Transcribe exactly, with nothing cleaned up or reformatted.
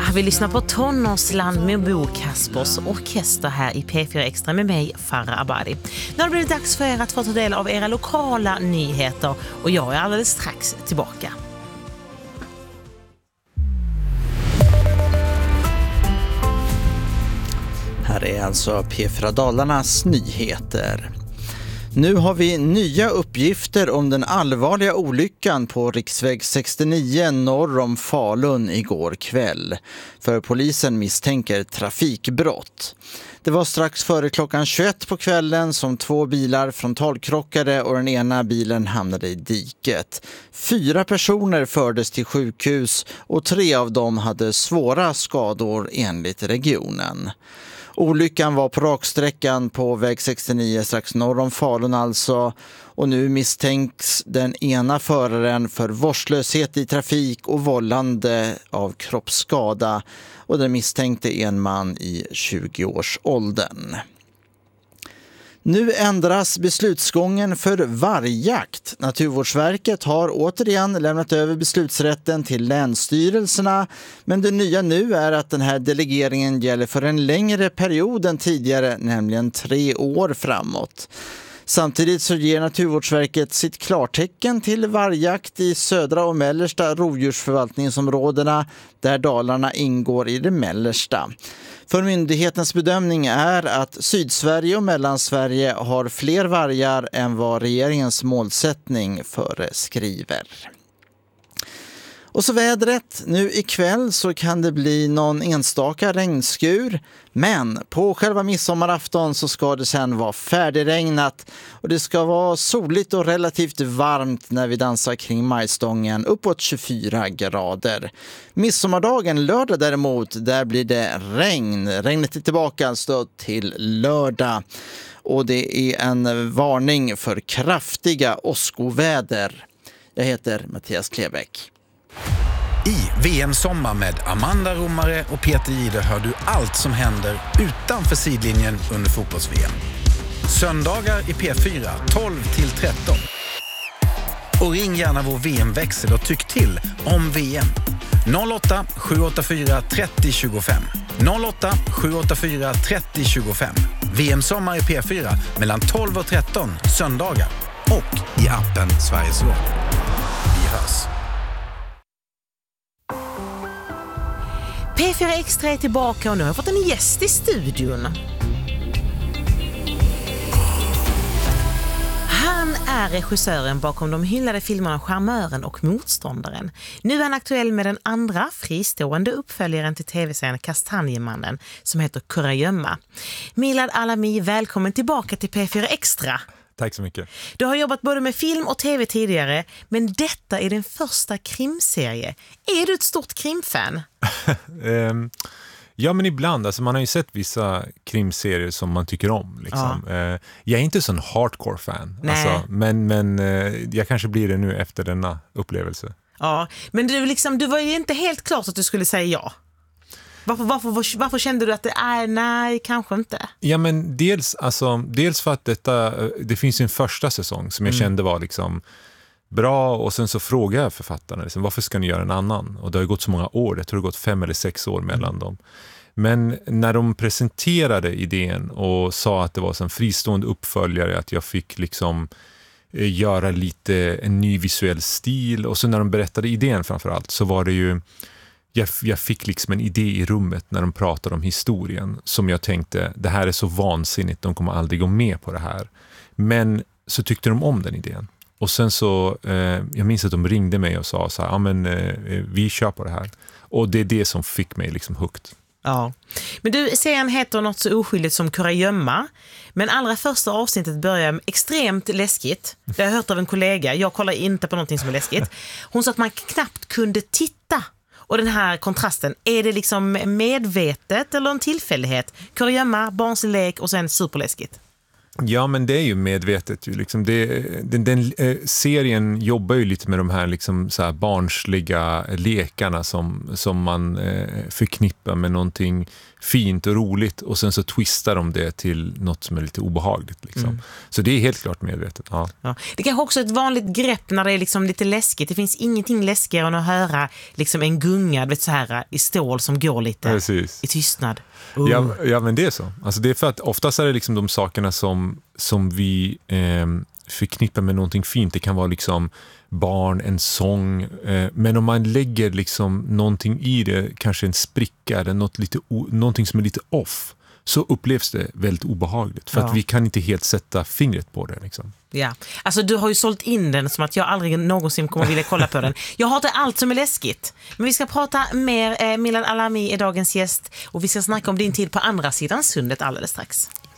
Vi lyssnar på Tonårsland med Bo Kaspers orkester här i P fyra Extra med mig, Farah Abadi. Nu har det blivit dags för er att få ta del av era lokala nyheter och jag är alldeles strax tillbaka. Här är alltså P fyra Dalarnas nyheter. Nu har vi nya uppgifter om den allvarliga olyckan på riksväg sextionio norr om Falun igår kväll. För polisen misstänker trafikbrott. Det var strax före klockan tjugoett på kvällen som två bilar frontalkrockade och den ena bilen hamnade i diket. Fyra personer fördes till sjukhus och tre av dem hade svåra skador enligt regionen. Olyckan var på raksträckan på väg sextionio strax norr om Falun alltså, och nu misstänks den ena föraren för vårdslöshet i trafik och vållande av kroppsskada, och den misstänkte en man i tjugo-årsåldern. Nu ändras beslutsgången för vargjakt. Naturvårdsverket har återigen lämnat över beslutsrätten till länsstyrelserna, men det nya nu är att den här delegeringen gäller för en längre period än tidigare, nämligen tre år framåt. Samtidigt så ger Naturvårdsverket sitt klartecken till vargjakt i södra och mellersta rovdjursförvaltningsområdena, där Dalarna ingår i det mellersta. För myndighetens bedömning är att Sydsverige och Mellansverige har fler vargar än vad regeringens målsättning föreskriver. Och så vädret. Nu ikväll så kan det bli någon enstaka regnskur, men på själva midsommarafton så ska det sen vara färdigregnat och det ska vara soligt och relativt varmt när vi dansar kring majstången, uppåt tjugofyra grader. Midsommardagen lördag däremot, där blir det regn. Regnet är tillbaka alltså till lördag och det är en varning för kraftiga åskoväder. Jag heter Mattias Klebäck. I V M-sommar med Amanda Romare och Peter Gide hör du allt som händer utanför sidlinjen under fotbolls-V M. Söndagar i P fyra tolv till tretton. Och ring gärna vår V M-växel och tyck till om V M. noll åtta sju åtta fyra tre noll två fem. noll åtta sju åtta fyra tre noll två fem. V M-sommar i P fyra mellan tolv och tretton söndagar. Och i appen Sveriges Radio. Vi hörs. P fyra Extra är tillbaka och nu har jag fått en gäst i studion. Han är regissören bakom de hyllade filmerna Charmören och Motståndaren. Nu är han aktuell med den andra fristående uppföljaren till tv-serien Kastanjemannen som heter Kurragömma. Milad Alami, välkommen tillbaka till P fyra Extra. Tack så mycket. Du har jobbat både med film och tv tidigare, men detta är din första krimserie. Är du ett stort krimfan? um, ja, men ibland. Alltså, man har ju sett vissa krimserier som man tycker om. Liksom. Ja. Uh, jag är inte sån hardcore-fan. Alltså, men men uh, jag kanske blir det nu efter denna upplevelse. Ja, men du, liksom, du var ju inte helt klart att du skulle säga ja. Varför, varför, varför kände du att det är nej, kanske inte? Ja, men dels, alltså, dels för att detta, det finns en första säsong som jag mm. kände var liksom bra, och sen så frågade jag författarna liksom, varför ska ni göra en annan? Och det har ju gått så många år, jag tror det har gått fem eller sex år mellan mm. dem. Men när de presenterade idén och sa att det var en fristående uppföljare, att jag fick liksom göra lite en ny visuell stil, och så när de berättade idén framförallt så var det ju Jag, jag fick liksom en idé i rummet när de pratade om historien som jag tänkte, det här är så vansinnigt, de kommer aldrig gå med på det här. Men så tyckte de om den idén. Och sen så, eh, jag minns att de ringde mig och sa så här, ja men eh, vi kör på det här. Och det är det som fick mig liksom högt. Ja, men du, serien heter något så oskyldigt som Kurragömma, men allra första avsnittet börjar extremt läskigt. Det har jag hört av en kollega, jag kollar inte på någonting som är läskigt. Hon sa att man knappt kunde titta. Och den här kontrasten, är det liksom medvetet eller en tillfällighet? Kurragömma, barnslig lek och sen superläskigt. Ja, men det är ju medvetet. Ju. Liksom det, den, den eh, serien jobbar ju lite med de här, liksom, så här barnsliga lekarna som, som man eh, förknippar med någonting fint och roligt och sen så twistar de det till något som är lite obehagligt. Liksom. Mm. Så det är helt klart medvetet. Ja. Ja. Det kanske också är ett vanligt grepp när det är liksom lite läskigt. Det finns ingenting läskigare än att höra liksom en gunga vet, så här, i stål som går lite Precis. I tystnad. Uh. Ja, ja, men det är så. Alltså det är för att oftast är det liksom de sakerna som, som vi eh, förknippar med någonting fint. Det kan vara liksom barn, en sång. Eh, men om man lägger liksom någonting i det, kanske en spricka eller något lite o- någonting som är lite off, så upplevs det väldigt obehagligt. För ja. Att vi kan inte helt sätta fingret på det. Liksom. Ja, alltså du har ju sålt in den som att jag aldrig någonsin kommer vilja kolla på den. Jag hatar allt som är läskigt. Men vi ska prata mer. Eh, Milad Alami är dagens gäst och vi ska snacka om din tid på andra sidan sundet alldeles strax.